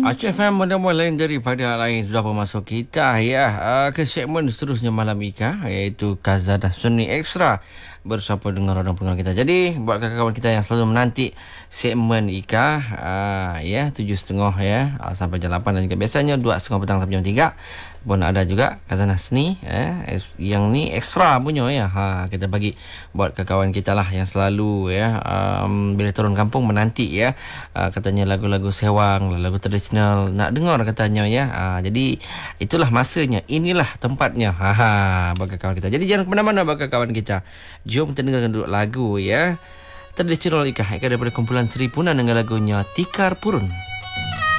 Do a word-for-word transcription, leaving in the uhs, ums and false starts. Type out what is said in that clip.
Aceh F M mula lain daripada lain sudah bermasuk kita ya uh, ke segmen seterusnya malam Ika, iaitu Khazanah Sunni Extra bersama dengan orang pendengar kita. Jadi buat kawan-kawan kita yang selalu menanti segmen Ika uh, ya tujuh setengah ya uh, sampai jam lapan, dan juga biasanya dua setengah petang sampai jam tiga pun ada juga Khazanah Sunni eh, yang ni extra punya ya. Ha, kita bagi buat kawan kita lah yang selalu ya um, bila turun kampung menanti ya uh, katanya lagu-lagu sewang, lagu tradisional nak dengar katanya ya. Ha, jadi itulah masanya, inilah tempatnya. Ha, ha bagi kawan kita. Jadi jangan ke mana-mana bagi kawan kita. Jom kita dengarkan dulu lagu ya. Tradisional Ika, Ika daripada kumpulan Sri Punan dengan lagunya Tikar Purun.